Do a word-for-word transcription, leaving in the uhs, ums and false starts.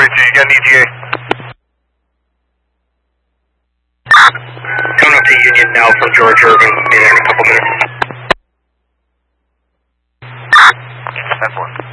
two, you got an E T A. Coming up to Union now from George Irving, be there in a couple minutes. That's one.